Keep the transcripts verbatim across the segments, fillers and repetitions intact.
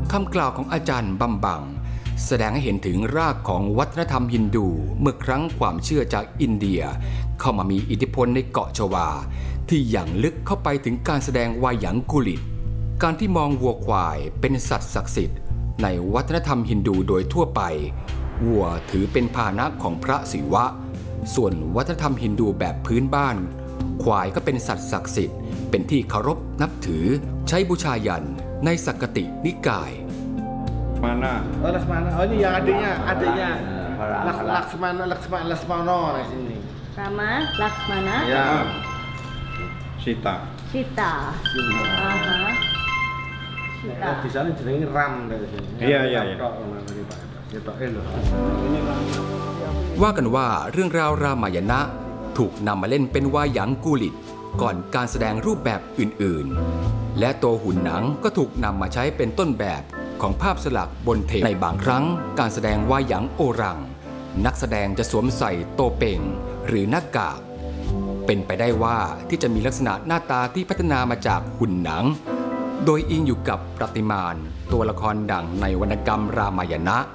คำกล่าวของอาจารย์บำบังแสดงให้เห็นถึงรากของวัฒนธรรมฮินดูเมื่อครั้งความเชื่อจากอินเดียเข้ามามีอิทธิพลในเกาะชวาที่อย่างลึกเข้าไปถึงการแสดงวายังกุลิตการที่มองวัวควายเป็นสัตว์ศักดิ์สิทธิ์ในวัฒนธรรมฮินดูโดยทั่วไปวัวถือเป็นพาหนะของพระศิวะส่วนวัฒนธรรมฮินดูแบบพื้นบ้านควายก็เป็นสัตว์ศักดิ์สิทธิ์เป็นที่เคารพนับถือใช้บูชายันในสักกตินิกาย Mana? Oh, Laksmana. Oh, ini yang adanya, adanya. Laks, Laksmana, Laksmana, Laksmana di sini. Rama, Laksmana. Ya. Sita. Sita. Aha. Sita. Di sana jenenge Ram dari sini. Iya, iya, iya. Ini ว่ากันว่าเรื่องราวรามายณะถูกนำมาเล่นเป็นวายังกุลิตก่อนการแสดงรูปแบบอื่นๆและตัวหุ่นหนังก็ถูกนำมาใช้เป็นต้นแบบของภาพสลักบนเทปในบางครั้งการแสดงวายังโอรังนักแสดงจะสวมใส่โตเป่งหรือหน้ากากเป็นไปได้ว่าที่จะมีลักษณะหน้าตาที่พัฒนามาจากหุ่นหนังโดยอิงอยู่กับประติมานตัวละครดังในวรรณกรรมรามายณะ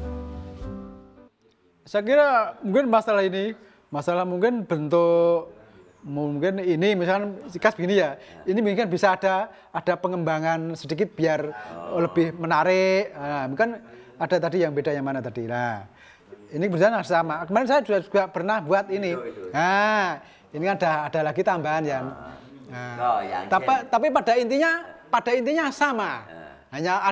Saya kira mungkin masalah ini, masalah mungkin bentuk mungkin ini misalnya sikas begini ya, ini mungkin bisa ada ada pengembangan sedikit biar lebih menarik. Nah, mungkin ada tadi yang beda yang mana tadi. Nah, ini berjalan sama. Kemarin saya juga, juga pernah buat ini. Nah, ini ada ada lagi tambahan ya. Nah, tapi tapi pada intinya pada intinya sama. Hanya